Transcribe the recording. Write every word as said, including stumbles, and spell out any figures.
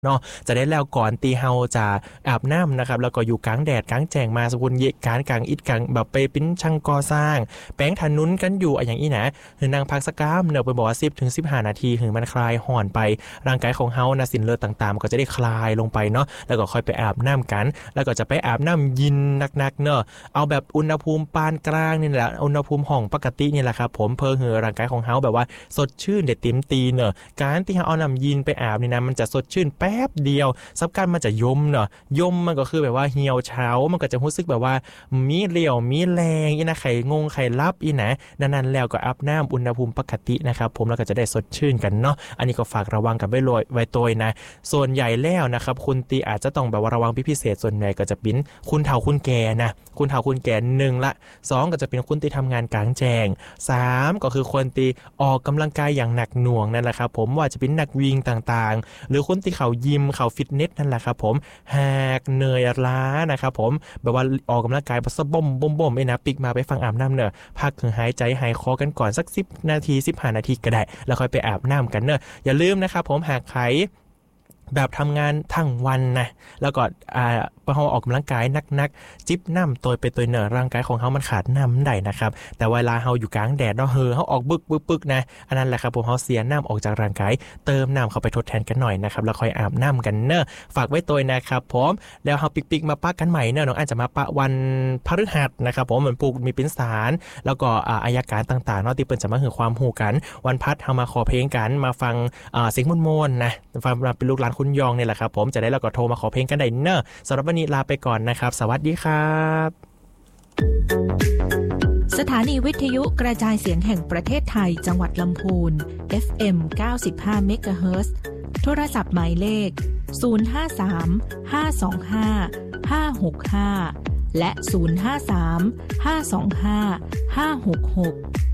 เนาะจะได้แล้วก่อนตีเฮาจะอาบน้ำนะครับแล้วก็อยู่กลางแดดกลางแจ้งมาสกุลเยการกลางอิฐกลางแบบไปเป็นช่างก่อสร้างแป้งถนนกันอยู่อย่างอีนะหือนางพักสักกามเนาะไปบอกว่าสิบถึงสิบห้านาทีหือมันคลายห่อนไปร่างกายของเฮานะสินเลือดต่างๆก็จะได้คลายลงไปเนาะแล้วก็ค่อยไปอาบน้ำกันแล้วก็จะไปอาบน้ำยินนักๆเนาะเอาแบบอุณหภูมิปานกลางนี่แหละอุณหภูมิห้องปกตินี่แหละครับผมเพื่อให้ร่างกายของเฮาแบบว่าสดชื่นเด็ดเต็มตีเนาะการที่เฮาเอาน้ำยินไปอาบนี่นะมันจะสดชื่นแป๊บเดียวสับกันมันจะยมเนาะยมมันก็คือแบบว่าเหี่ยวเฉามันก็จะรู้สึกแบบว่ามีเหลี่ยวมีแรงอีนะไข่งงไข่ลับอีนะดังนั้นแล้วก็อาบน้ำอุณหภูมิปกตินะครับผมแล้วก็จะได้สดชื่นกันเนาะอันนี้ก็ฝากระวังกันไว้เลยไว้ตัวนะส่วนใหญ่แล้วนะครับคุณตีอาจจะต้องแบบว่าระวังพิเศษส่วนใหญ่ก็จะเป็นคุณเฒ่าคุณแก่นะคุณเฒ่าคุณแก่หนึ่งละสองก็จะเป็นคุณตีทำงานกลางแจ้งสามก็คือคนตีออกกำลังกายอย่างหนักหน่วงนั่นแหละครับผมว่าจะเป็นนักวิ่งต่างๆหรือคนตีเขายิมเขาฟิตเนสนั่นแหละครับผมหากเหนื่อยล้านะครับผมแบบว่าออกกำลังกายบะบ่มบ่มบ่มไอ้นะปิกมาไปฟังอาบน้ำเนอะพักหายใจหายคอกันก่อนสักสิบนาทีสิบห้านาทีก็ได้แล้วค่อยไปอาบน้ำกันเนอะอย่าลืมนะครับผมหากใครแบบทำงานทั้งวันนะแล้วก็อ่าพอออกกำลังกายนักๆจิบน้ำตัวไปตัวเนอร่างกายของเขามันขาดน้ำได้นะครับแต่เวลาเราอยู่กลางแดดเนาะเฮอเขาออกบึกบึกบึกนะอันนั้นแหละครับผมเขาเสียน้ำออกจากร่างกายเติมน้ำเข้าไปทดแทนกันหน่อยนะครับแล้วค่อยอาบน้ำกันเนอะฝากไว้ตัวนะครับผมแล้วเราปิกๆมาปะกันใหม่เนอะน้องอาจจะมาปะวันพฤหัสนะครับผมเหมือนปลูกมีเป็นสารแล้วก็อายการต่างๆเนาะที่เปิดจะมาหือความหูกันวันพัดเรามาขอเพลงกันมาฟังเสียงมนๆนะฟังเป็นลูกหลานคุณยองเนี่ยแหละครับผมจะได้แล้วก็โทรมาขอเพลงกันได้เนอะสำหรับวันนี้ลาไปก่อนนะครับสวัสดีครับสถานีวิทยุกระจายเสียงแห่งประเทศไทยจังหวัดลำพูน เอฟ เอ็ม เก้าสิบห้า เมกะเฮิรตซ์ โทรศัพท์หมายเลขศูนย์ ห้า สาม ห้า สอง ห้า ห้า หก ห้าและศูนย์ ห้า สาม ห้า สอง ห้า ห้า หก หก